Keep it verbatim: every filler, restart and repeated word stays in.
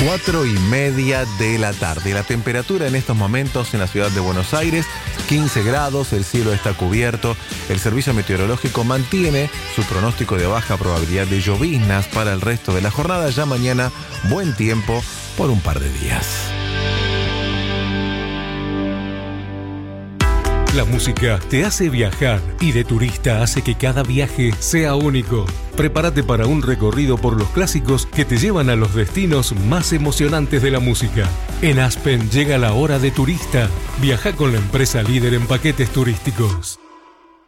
cuatro y media de la tarde. La temperatura en estos momentos en la ciudad de Buenos Aires, quince grados, el cielo está cubierto. El servicio meteorológico mantiene su pronóstico de baja probabilidad de lloviznas para el resto de la jornada. Ya mañana, buen tiempo por un par de días. La música te hace viajar y de turista hace que cada viaje sea único. Prepárate para un recorrido por los clásicos que te llevan a los destinos más emocionantes de la música. En Aspen llega la hora de turista. Viaja con la empresa líder en paquetes turísticos.